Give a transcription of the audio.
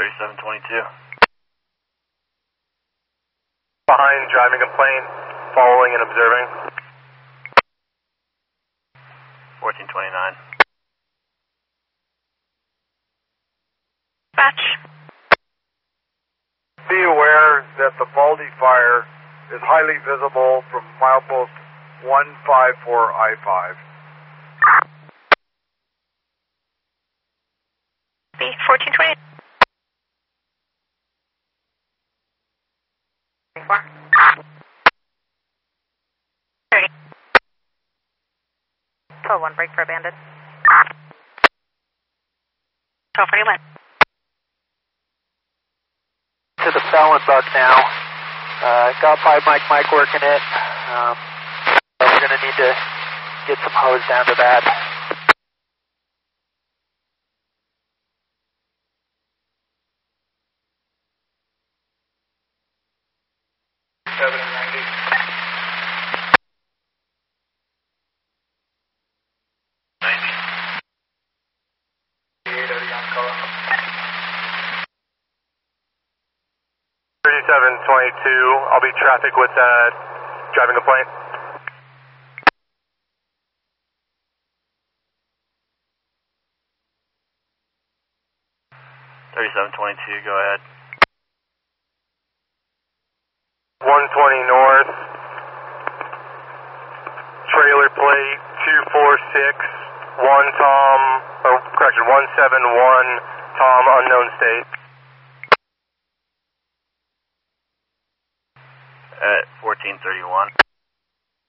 3722. Behind, driving complaint, following and observing. 1429. Batch. Be aware that the Baldy fire is highly visible from milepost 154 I-5. B 1420. 30. 12-1, break for abandoned. 1241. To the Fallon bug now. Got 5 mic working it. We're going to need to get some hose down to that. I'll be traffic with driving complaint. Go ahead. 120 north. Trailer plate 246 171 Tom, unknown state. At 1431.